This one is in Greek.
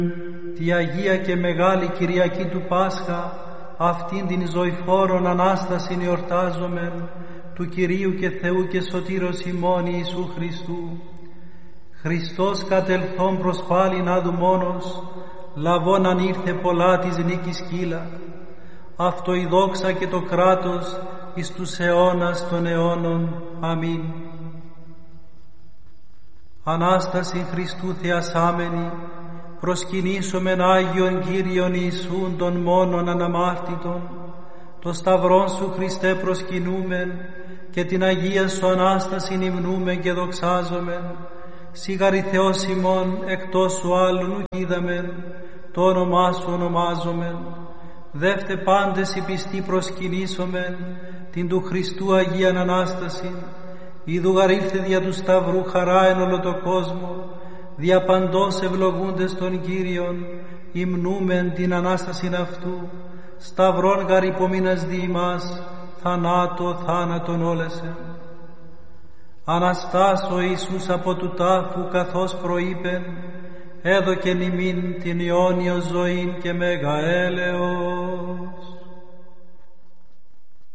τη Αγία και Μεγάλη Κυριακή του Πάσχα, αυτήν την ζωηφόρον Ανάστασιν εορτάζομεν, του Κυρίου και Θεού και Σωτήρος ημών Ιησού Χριστού. Χριστός κατελθόν προς πάλιν άδου μόνος, λαβών αν ήρθε πολλά της νίκης κύλα. Αυτό η δόξα και το κράτος εις τους αιώνας των αιώνων. Αμήν. Ανάσταση Χριστού θεασάμενη, προσκυνήσομεν Άγιον Κύριον Ιησούν των μόνον αναμάρτητον, το Σταυρόν Σου Χριστέ προσκυνούμεν και την Αγία Σου Ανάστασιν υμνούμεν και δοξάζομεν. Σιγαρη Θεός ημών, εκτός Σου άλλου ουκ είδαμεν, το όνομά Σου ονομάζομεν. Δεύτε πάντες οι πιστοί προσκυνήσομεν την του Χριστού Αγίαν Ανάστασιν. Ιδού γαρήλθε δια του Σταυρού χαρά εν όλο το κόσμο, δια παντός ευλογούντες των Κύριων, υμνούμεν την Ανάστασιν αυτού. Σταυρόν γαρ υπομείνας δι' ημάς, θανάτω θάνατον όλεσεν. Αναστάς ο Ιησούς από του τάφου, καθώς προείπεν, έδωκεν ημίν την αιώνιο ζωήν και μέγα έλεος.